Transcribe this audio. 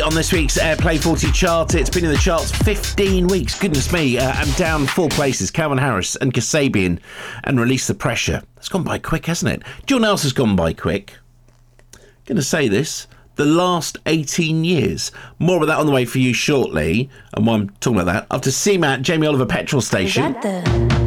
on this week's Play 40 chart. It's been in the charts 15 weeks. Goodness me. I'm down 4 places. Calvin Harris and Kasabian and Release the Pressure. It's gone by quick, hasn't it? Do you know what else has gone by quick? Going to say this. The last 18 years. More about that on the way for you shortly. And while I'm talking about that, after CMAT, Jamie Oliver Petrol Station. Is that the